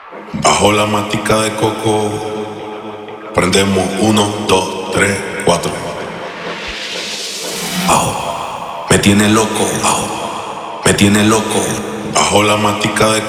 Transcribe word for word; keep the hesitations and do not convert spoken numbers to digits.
Bajo la matica de coco, prendemos uno, dos, tres, cuatro. Ajo, me tiene loco, ajo, me tiene loco. Bajo la matica de